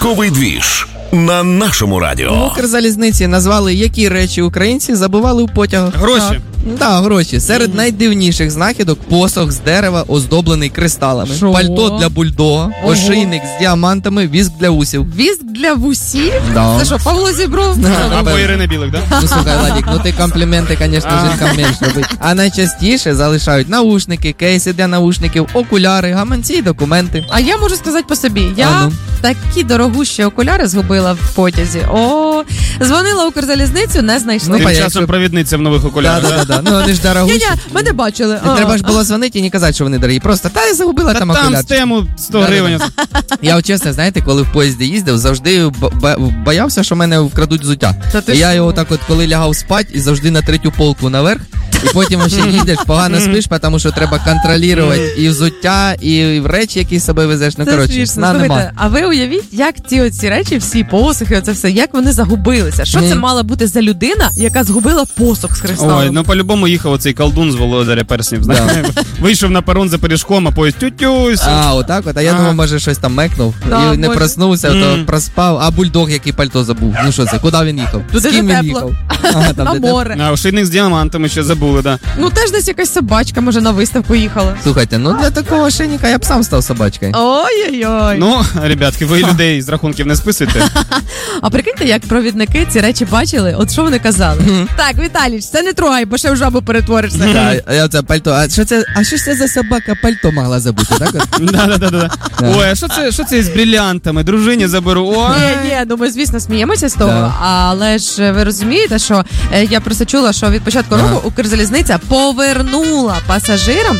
Ранковий двіж на нашому радіо. В Укрзалізниці назвали, які речі українці забували в потягах. Гроші. Так, гроші. Серед найдивніших знахідок посох з дерева, оздоблений кристалами. Шо? Пальто для бульдога, ошийник з діамантами, віск для усів. Віск для вусів? Да. Це що, Павло Зібров? Або Ірина Білик, да? Ну, слухай, Владик, ну ти компліменти, звісно, жінкам менш робить. А найчастіше залишають наушники, кейси для наушників, окуляри, гаманці і документи. А я можу сказати по собі. Я А ну. такі дорогущі окуляри згубила в потязі. О, дзвонила Укрзалізницю, не знайшли. Ну, Тим якщо- часом провідниця в нових окулярах, да? Да. Ну, вони ж дорогущі. Ні-ні, мене бачили. Не треба ж було дзвонити і не казати, що вони дорогі. Просто, та я загубила там Та там з окуляр. тему 100 Да, гривень. Я, от чесно, знаєте, коли в поїзді їздив, завжди боявся, що мене вкрадуть взуття. Та ти І я що? його так от, коли лягав спать, і завжди на третю полку наверх, і потім ще їдеш, погано спиш, тому що треба контролювати і взуття, і речі, які з собою везеш. Ну, Це коротше, смішно. сна Слухайте, нема. а ви уявіть, як ці оці речі, всі посохи, оце все, як вони загубилися? Що це мала бути за людина, яка згубила посох з кристалом? Ой, ну по-любому їхав оцей колдун з Володаря перснів, знаєш. Вийшов на перон за пиріжком, а поїзд тютюсь. А, отак от. А я думав, може, щось там мекнув. Да, І не може. проснувся, то проспав. А бульдог, який пальто забув. Ну що це, куди він їхав? Туди, З ким де він тепло. їхав? Ага, там, На де тепло. море. А ошийник з діамантами ще забули, да. Ну теж десь якась собачка, може, на виставку їхала. Слухайте, ну для такого ошейника я б сам став собачкою. Ой-ой-ой. Ну, ребятки, ви людей з рахунків не списуєте. А прикиньте, як провідники ці речі бачили, от що вони казали? Так, Віталіч, це не трогай, бо ще в жабу перетворишся. Да, а я це пальто. А що ж це за собака пальто могла забути, так? от? Да. Ой, а що це із брилянтами? Дружині заберу. Ой. Ні, ну ми, звісно, сміємося з того, Да. але ж ви розумієте, що я просто чула, що від початку року Укрзалізниця повернула пасажирам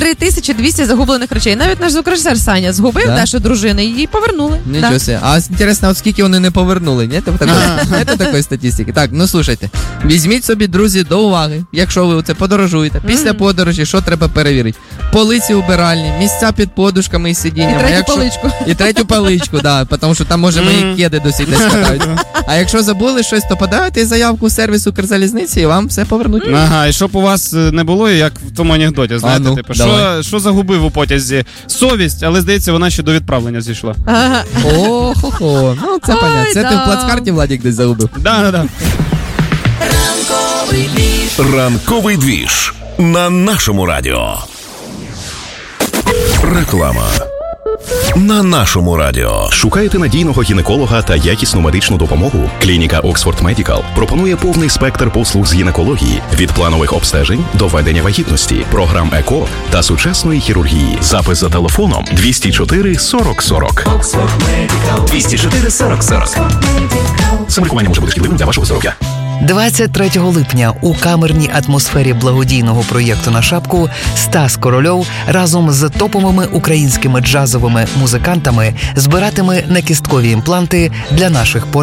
3200 загублених речей. Навіть наш звукорежисер Саня згубив Да? дещо дружини, її повернули. Нічого себе. А інтересно, от скільки вони не повернули, ні? Нету такої статистики. Так, ну слушайте, візьміть собі, друзі, до уваги, якщо ви оце подорожуєте. Після подорожі, що треба перевірити? Полиці убиральні, місця під подушками і сидіннями. І третю Якщо- поличку. І третю поличку, да, тому що там може мої кеди досі десь катають. А якщо забули щось, то подавайте заявку в сервіс Укрзалізниці і вам все повернуть. Ага, і щоб у вас не було, як в тому анекдоті, знаєте, ну, типу, давай. що загубив у потязі? Совість, але здається, вона ще до відправлення зійшла. Ага. О, хо-хо. Ну, це понятно. Це ти да. в плацкарті, Владик, десь загубив. Да. Ранковий двіж на нашому радіо. Реклама. На нашому радіо. Шукаєте надійного гінеколога та якісну медичну допомогу? Клініка Oxford Medical пропонує повний спектр послуг з гінекології від планових обстежень до ведення вагітності, програм ЕКО та сучасної хірургії. Запис за телефоном 204 40 40. 204 40 40. Самолікування може бути шкідливим для вашого здоров'я. 23 липня у камерній атмосфері благодійного проєкту «На шапку» Стас Корольов разом з топовими українськими джазовими музикантами збиратиме некісткові імпланти для наших